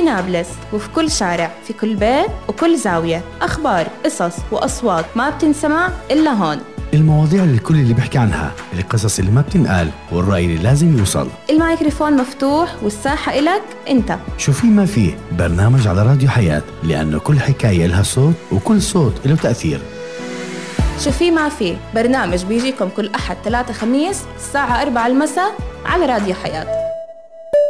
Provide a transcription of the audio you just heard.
في نابلس وفي كل شارع، في كل بيت وكل زاوية، أخبار، قصص وأصوات ما بتنسمع إلا هون. المواضيع اللي الكل اللي بيحكي عنها، القصص اللي ما بتنقال، والرأي اللي لازم يوصل. الميكروفون مفتوح والساحة إلك أنت. شو في ما فيه، برنامج على راديو حياة، لأنه كل حكاية لها صوت وكل صوت له تأثير. شو في ما فيه، برنامج بيجيكم كل أحد 3 خميس الساعة 4 المساء على راديو حياة.